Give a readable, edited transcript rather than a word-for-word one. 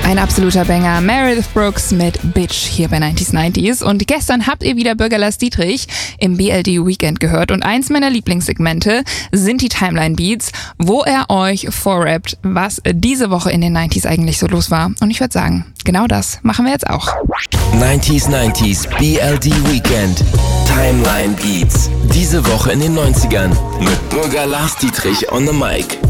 Ein absoluter Banger, Meredith Brooks mit Bitch hier bei 90s 90s. Und gestern habt ihr wieder Bürger Lars Dietrich im BLD Weekend gehört. Und eins meiner Lieblingssegmente sind die Timeline Beats, wo er euch vorrappt, was diese Woche in den 90s eigentlich so los war. Und ich würde sagen, genau das machen wir jetzt auch. 90s 90s BLD Weekend. Timeline Beats. Diese Woche in den 90ern mit Bürger Lars Dietrich on the mic.